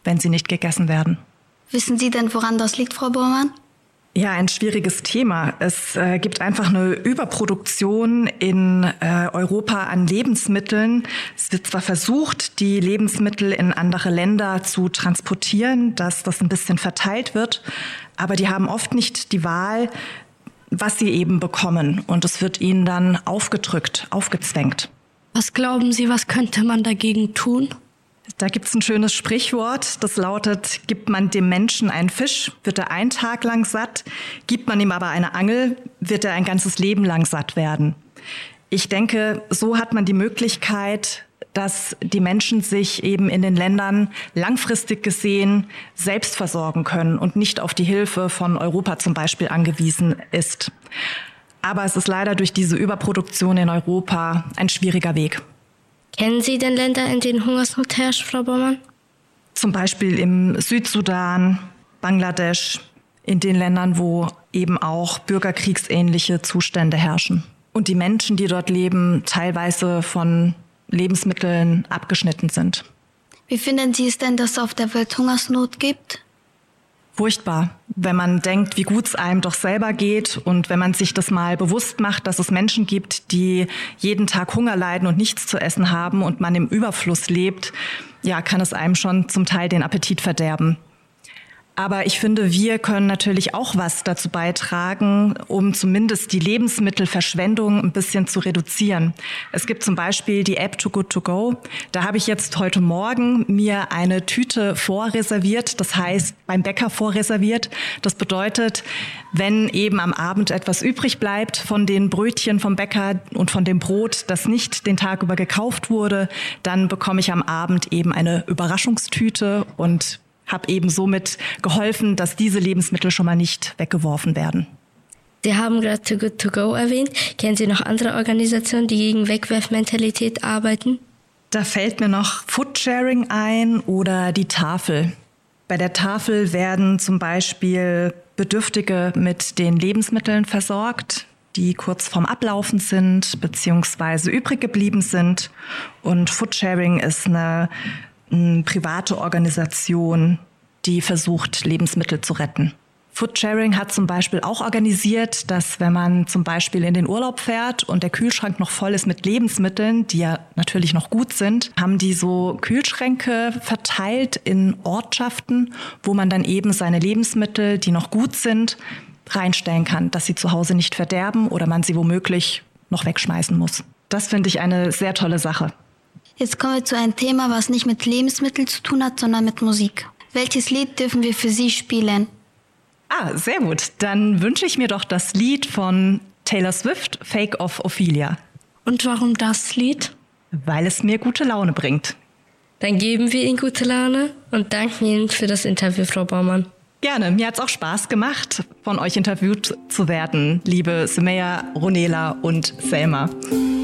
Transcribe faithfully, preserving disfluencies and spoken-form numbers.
wenn sie nicht gegessen werden. Wissen Sie denn, woran das liegt, Frau Bormann? Ja, ein schwieriges Thema. Es äh, gibt einfach eine Überproduktion in äh, Europa an Lebensmitteln. Es wird zwar versucht, die Lebensmittel in andere Länder zu transportieren, dass das ein bisschen verteilt wird, aber die haben oft nicht die Wahl, was sie eben bekommen. Und es wird ihnen dann aufgedrückt, aufgezwängt. Was glauben Sie, was könnte man dagegen tun? Da gibt's ein schönes Sprichwort, das lautet: Gibt man dem Menschen einen Fisch, wird er einen Tag lang satt. Gibt man ihm aber eine Angel, wird er ein ganzes Leben lang satt werden. Ich denke, so hat man die Möglichkeit, dass die Menschen sich eben in den Ländern langfristig gesehen selbst versorgen können und nicht auf die Hilfe von Europa zum Beispiel angewiesen ist. Aber es ist leider durch diese Überproduktion in Europa ein schwieriger Weg. Kennen Sie denn Länder, in denen Hungersnot herrscht, Frau Bormann? Zum Beispiel im Südsudan, Bangladesch, in den Ländern, wo eben auch bürgerkriegsähnliche Zustände herrschen. Und die Menschen, die dort leben, teilweise von Lebensmitteln abgeschnitten sind. Wie finden Sie es denn, dass es auf der Welt Hungersnot gibt? Furchtbar, wenn man denkt, wie gut es einem doch selber geht und wenn man sich das mal bewusst macht, dass es Menschen gibt, die jeden Tag Hunger leiden und nichts zu essen haben und man im Überfluss lebt, ja, kann es einem schon zum Teil den Appetit verderben. Aber ich finde, wir können natürlich auch was dazu beitragen, um zumindest die Lebensmittelverschwendung ein bisschen zu reduzieren. Es gibt zum Beispiel die App Too Good To Go. Da habe ich jetzt heute Morgen mir eine Tüte vorreserviert, das heißt beim Bäcker vorreserviert. Das bedeutet, wenn eben am Abend etwas übrig bleibt von den Brötchen vom Bäcker und von dem Brot, das nicht den Tag über gekauft wurde, dann bekomme ich am Abend eben eine Überraschungstüte und habe eben somit geholfen, dass diese Lebensmittel schon mal nicht weggeworfen werden. Sie haben gerade Too Good To Go erwähnt. Kennen Sie noch andere Organisationen, die gegen Wegwerfmentalität arbeiten? Da fällt mir noch Foodsharing ein oder die Tafel. Bei der Tafel werden zum Beispiel Bedürftige mit den Lebensmitteln versorgt, die kurz vorm Ablaufen sind bzw. übrig geblieben sind. Und Foodsharing ist eine eine private Organisation, die versucht, Lebensmittel zu retten. Foodsharing hat zum Beispiel auch organisiert, dass wenn man zum Beispiel in den Urlaub fährt und der Kühlschrank noch voll ist mit Lebensmitteln, die ja natürlich noch gut sind, haben die so Kühlschränke verteilt in Ortschaften, wo man dann eben seine Lebensmittel, die noch gut sind, reinstellen kann, dass sie zu Hause nicht verderben oder man sie womöglich noch wegschmeißen muss. Das finde ich eine sehr tolle Sache. Jetzt kommen wir zu einem Thema, was nicht mit Lebensmitteln zu tun hat, sondern mit Musik. Welches Lied dürfen wir für Sie spielen? Ah, sehr gut. Dann wünsche ich mir doch das Lied von Taylor Swift, Fake of Ophelia. Und warum das Lied? Weil es mir gute Laune bringt. Dann geben wir Ihnen gute Laune und danken Ihnen für das Interview, Frau Bormann. Gerne, mir hat es auch Spaß gemacht, von euch interviewt zu werden, liebe Sumeya, Ronela und Selma.